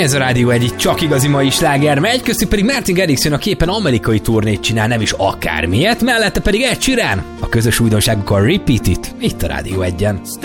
Ez a Rádió egy csak igazi mai sláger megy, köztük pedig Martin Garrix jön, a képen amerikai turnét csinál, nem is akármilyet, mellette pedig Ed Sheeran. A közös újdonságuk a Repeat It, itt a Rádió 1-en.